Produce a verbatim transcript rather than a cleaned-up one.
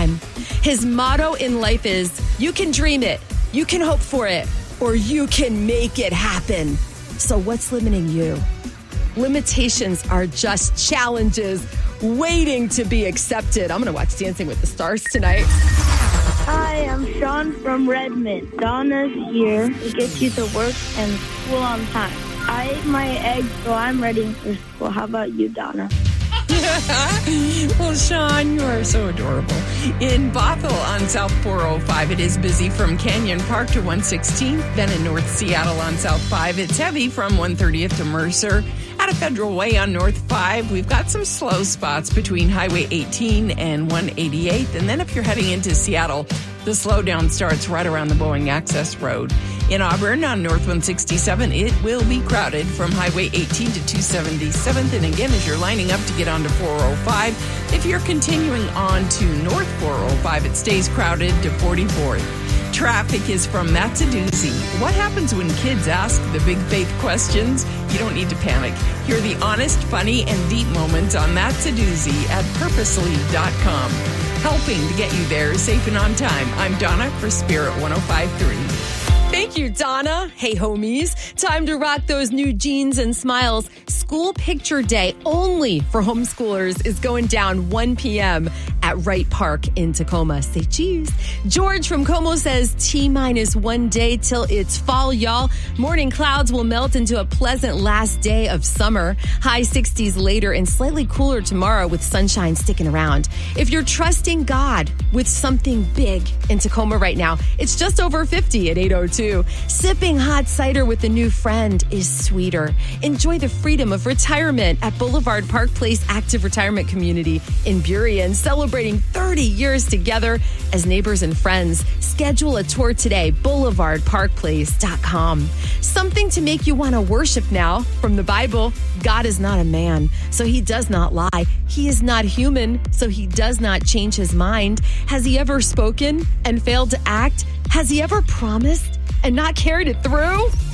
time. His motto in life is, you can dream it, you can hope for it, or you can make it happen. So what's limiting you? Limitations are just challenges waiting to be accepted. I'm going to watch Dancing with the Stars tonight. Hi, I'm Sean from Redmond. Donna's here to get you to work and school on time. I ate my eggs, so I'm ready for school. How about you, Donna? Well, Sean, you are so adorable. In Bothell on South four oh five, it is busy from Canyon Park to one sixteenth. Then in North Seattle on South five, it's heavy from one thirtieth to Mercer. At a Federal Way on North five, we've got some slow spots between Highway eighteen and one eighty-eighth. And then if you're heading into Seattle, the slowdown starts right around the Boeing Access Road. In Auburn on North one sixty-seven, it will be crowded from Highway eighteen to two seventy-seventh. And again, as you're lining up to get onto four oh five, if you're continuing on to North four oh five, it stays crowded to forty-fourth. Traffic is from That's a Doozy. What happens when kids ask the big faith questions? You don't need to panic. Hear the honest, funny, and deep moments on That's a Doozy at purposely dot com. Helping to get you there safe and on time. I'm Donna for Spirit one oh five point three. Thank you, Donna. Hey, homies. Time to rock those new jeans and smiles. School Picture Day only for homeschoolers is going down one p.m. at Wright Park in Tacoma. Say cheese. George from Como says T-minus one day till it's fall, y'all. Morning clouds will melt into a pleasant last day of summer. High sixties later and slightly cooler tomorrow with sunshine sticking around. If you're trusting God with something big in Tacoma right now, it's just over fifty at eight oh two. Sipping hot cider with a new friend is sweeter. Enjoy the freedom of retirement at Boulevard Park Place Active Retirement Community in Burien, celebrating thirty years together as neighbors and friends. Schedule a tour today, boulevard park place dot com. Something to make you want to worship now from the Bible. God is not a man, so he does not lie. He is not human, so he does not change his mind. Has he ever spoken and failed to act? Has he ever promised and not carried it through?